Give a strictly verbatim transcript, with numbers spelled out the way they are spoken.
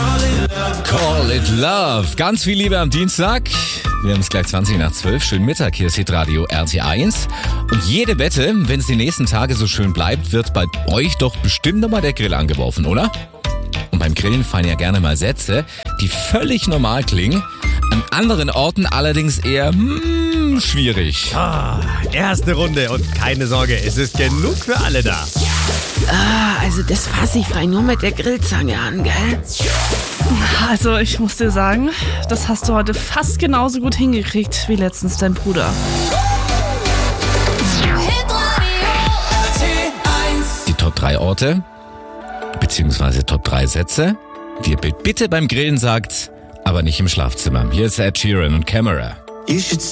Call it love. Ganz viel Liebe am Dienstag. Wir haben es gleich zwanzig nach zwölf. Schönen Mittag, hier ist Hitradio R T eins. Und jede Wette, wenn es die nächsten Tage so schön bleibt, wird bei euch doch bestimmt nochmal der Grill angeworfen, oder? Und beim Grillen fallen ja gerne mal Sätze, die völlig normal klingen, an anderen Orten allerdings eher hmm, schwierig. Ah, erste Runde und keine Sorge, es ist genug für alle da. Ah, also das fasse ich frei nur mit der Grillzange an, gell? Also ich muss dir sagen, das hast du heute fast genauso gut hingekriegt wie letztens dein Bruder. Die Top drei Orte, beziehungsweise Top drei Sätze, die ihr bitte beim Grillen sagt, aber nicht im Schlafzimmer. Hier ist Ed Sheeran und Camera. You should